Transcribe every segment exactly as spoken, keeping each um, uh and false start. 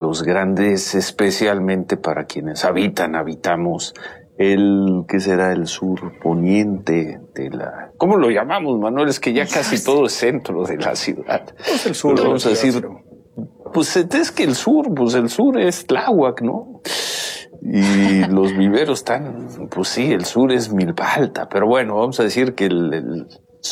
los grandes, especialmente para quienes habitan, habitamos el, ¿qué será? El sur poniente de la... ¿Cómo lo llamamos, Manuel? Es que ya casi todo es centro de la ciudad. Pues el sur. Vamos a decir, pues es que el sur, pues el sur es Tláhuac, ¿no? Y los viveros están, pues sí, el sur es Milpa Alta, pero bueno, vamos a decir que el, el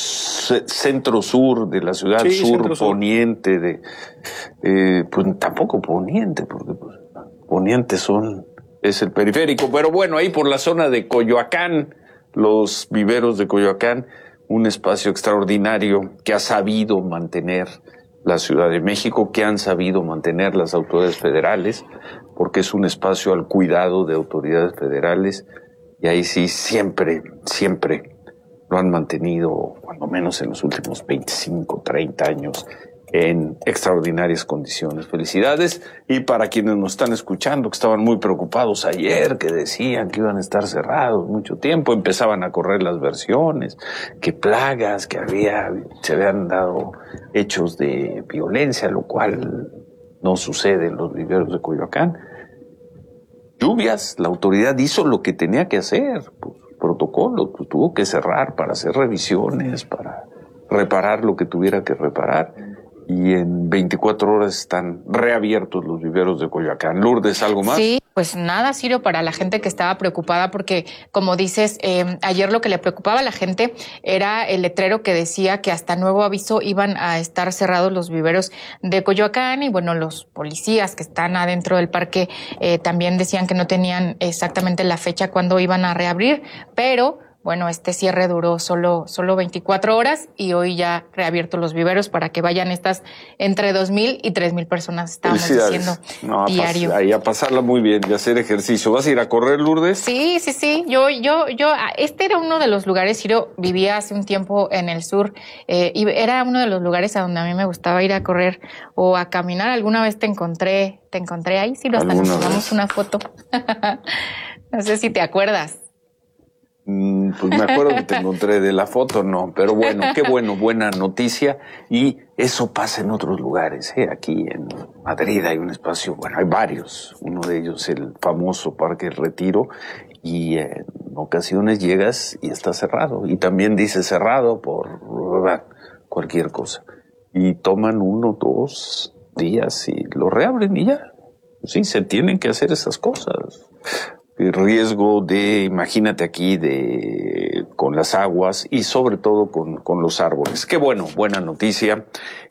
centro-sur de la ciudad, sí, sur-poniente, de, eh, pues tampoco poniente, porque pues, poniente son, es el periférico, pero bueno, ahí por la zona de Coyoacán, los viveros de Coyoacán, un espacio extraordinario que ha sabido mantener la Ciudad de México, que han sabido mantener las autoridades federales, porque es un espacio al cuidado de autoridades federales, y ahí sí siempre, siempre lo han mantenido, cuando menos en los últimos veinticinco, treinta años, en extraordinarias condiciones. Felicidades. Y para quienes nos están escuchando, que estaban muy preocupados ayer, que decían que iban a estar cerrados mucho tiempo, empezaban a correr las versiones, que plagas, que había, se habían dado hechos de violencia, lo cual no sucede en los viveros de Coyoacán. Lluvias, la autoridad hizo lo que tenía que hacer, pues, protocolo, pues, tuvo que cerrar para hacer revisiones, para reparar lo que tuviera que reparar, y en veinticuatro horas están reabiertos los viveros de Coyoacán. Lourdes, ¿algo más? Sí, pues nada, Ciro, para la gente que estaba preocupada, porque como dices, eh, ayer lo que le preocupaba a la gente era el letrero que decía que hasta nuevo aviso iban a estar cerrados los viveros de Coyoacán, y bueno, los policías que están adentro del parque eh, también decían que no tenían exactamente la fecha cuando iban a reabrir, pero bueno, este cierre duró solo, solo veinticuatro horas, y hoy ya reabiertos los viveros para que vayan estas entre dos mil y tres mil personas, estábamos diciendo, no, diario. Ahí a pasarla muy bien y hacer ejercicio. ¿Vas a ir a correr, Lourdes? Sí, sí, sí. Yo, yo, yo, este era uno de los lugares, Ciro, vivía hace un tiempo en el sur, eh, y era uno de los lugares a donde a mí me gustaba ir a correr o a caminar. Alguna vez te encontré, te encontré ahí, Ciro, hasta nos tomamos una foto. No sé si te acuerdas. Pues me acuerdo que te encontré de la foto, no, pero bueno, qué bueno, buena noticia, y eso pasa en otros lugares, ¿eh? Aquí en Madrid hay un espacio, bueno, hay varios, uno de ellos el famoso Parque Retiro, y en ocasiones llegas y está cerrado, y también dice cerrado por cualquier cosa, y toman uno, dos días y lo reabren y ya. Sí, se tienen que hacer esas cosas. El riesgo de, imagínate aquí, de con las aguas y sobre todo con, con los árboles. Qué bueno, buena noticia,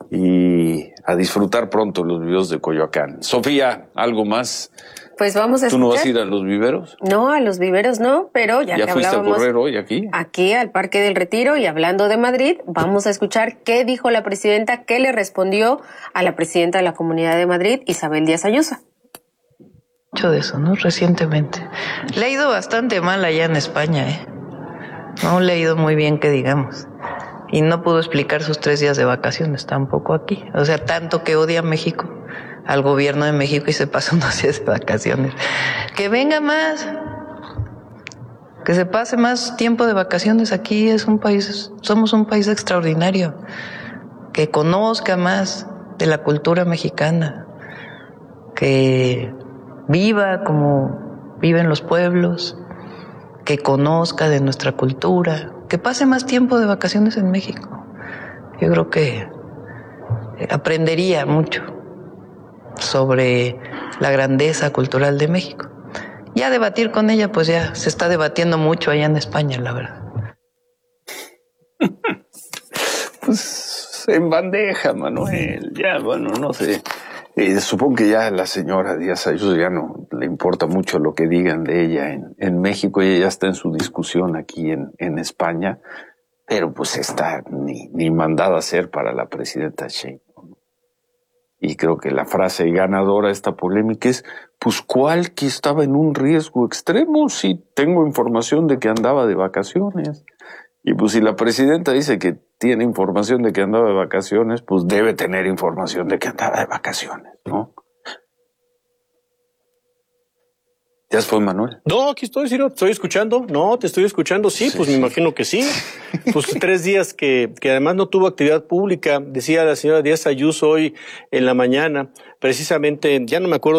y a disfrutar pronto los viveros de Coyoacán. Sofía, ¿algo más? Pues vamos a ¿Tú no vas a ir a los viveros? No, a los viveros no, pero ya, ¿Ya que fuiste hablábamos a correr hoy aquí? Aquí al Parque del Retiro, y hablando de Madrid, vamos a escuchar qué dijo la presidenta, qué le respondió a la presidenta de la Comunidad de Madrid, Isabel Díaz Ayuso. Mucho de eso, ¿no? Recientemente. Le ha ido bastante mal allá en España, ¿eh? No le ha ido muy bien, que digamos. Y no pudo explicar sus tres días de vacaciones tampoco aquí. O sea, tanto que odia a México, al gobierno de México, y se pasa unos días de vacaciones. Que venga más, que se pase más tiempo de vacaciones aquí. Es un país, somos un país extraordinario. Que conozca más de la cultura mexicana. Que viva como viven los pueblos, que conozca de nuestra cultura, que pase más tiempo de vacaciones en México. Yo creo que aprendería mucho sobre la grandeza cultural de México. Ya debatir con ella, pues ya se está debatiendo mucho allá en España, la verdad. Pues en bandeja, Manuel, ya, bueno, no sé. Eh, supongo que ya la señora Díaz Ayuso ya no le importa mucho lo que digan de ella en, en México. Ella ya está en su discusión aquí en, en España, pero pues está ni, ni mandada a ser para la presidenta Sheinbaum. Y creo que la frase ganadora de esta polémica es, pues, ¿cuál que estaba en un riesgo extremo? Sí, tengo información de que andaba de vacaciones. Y pues si la presidenta dice que tiene información de que andaba de vacaciones, pues debe tener información de que andaba de vacaciones, ¿no? ¿Ya fue, Manuel? No, aquí estoy, Ciro, te estoy escuchando. No, te estoy escuchando, sí, sí pues sí. Me imagino que sí. Pues tres días que, que además no tuvo actividad pública, decía la señora Díaz Ayuso hoy en la mañana, precisamente, ya no me acuerdo